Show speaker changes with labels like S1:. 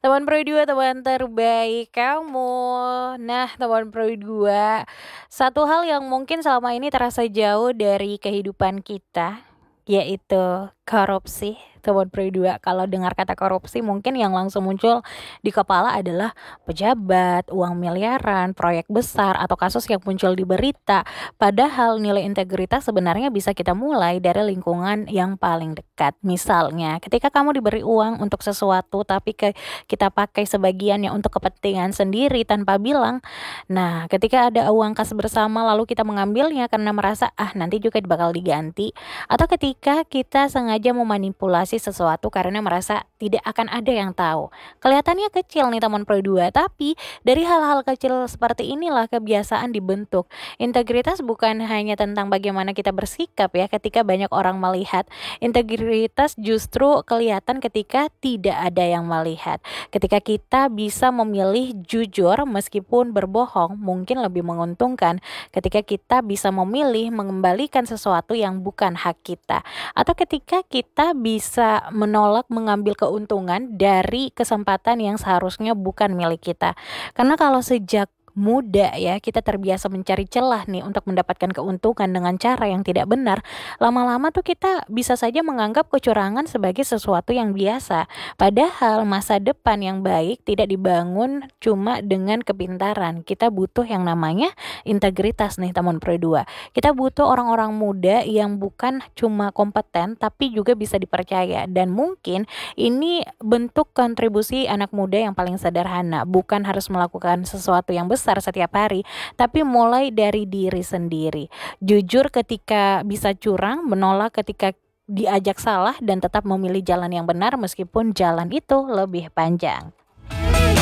S1: Teman Pro 2, teman terbaik kamu. Nah, teman Pro 2, satu hal yang mungkin selama ini terasa jauh dari kehidupan kita, yaitu korupsi. Teman Pro 2, kalau dengar kata korupsi mungkin yang langsung muncul di kepala adalah pejabat, uang miliaran, proyek besar, atau kasus yang muncul di berita. Padahal nilai integritas sebenarnya bisa kita mulai dari lingkungan yang paling dekat. Misalnya, ketika kamu diberi uang untuk sesuatu tapi kita pakai sebagiannya untuk kepentingan sendiri tanpa bilang. Nah, ketika ada uang kas bersama lalu kita mengambilnya karena merasa nanti juga bakal diganti, atau ketika kita sengaja memanipulasi sesuatu karena merasa tidak akan ada yang tahu. Kelihatannya kecil nih teman Pro 2, tapi dari hal-hal kecil seperti inilah kebiasaan dibentuk. Integritas bukan hanya tentang bagaimana kita bersikap ya ketika banyak orang melihat. Integritas justru kelihatan ketika tidak ada yang melihat. Ketika kita bisa memilih jujur meskipun berbohong mungkin lebih menguntungkan. Ketika kita bisa memilih mengembalikan sesuatu yang bukan hak kita. Atau ketika kita bisa menolak mengambil keuntungan dari kesempatan yang seharusnya bukan milik kita. Karena kalau sejak muda ya kita terbiasa mencari celah nih untuk mendapatkan keuntungan dengan cara yang tidak benar, lama-lama tuh kita bisa saja menganggap kecurangan sebagai sesuatu yang biasa. Padahal masa depan yang baik tidak dibangun cuma dengan kepintaran. Kita butuh yang namanya integritas nih teman Pro 2. Kita butuh orang-orang muda yang bukan cuma kompeten tapi juga bisa dipercaya, dan mungkin ini bentuk kontribusi anak muda yang paling sederhana, bukan harus melakukan sesuatu yang besar setiap hari, tapi mulai dari diri sendiri. Jujur ketika bisa curang, menolak ketika diajak salah, dan tetap memilih jalan yang benar meskipun jalan itu lebih panjang.